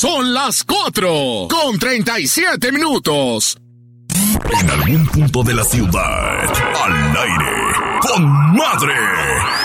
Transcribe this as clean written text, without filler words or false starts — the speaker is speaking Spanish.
Son las 4:37. En algún punto de la ciudad, al aire, con Madre.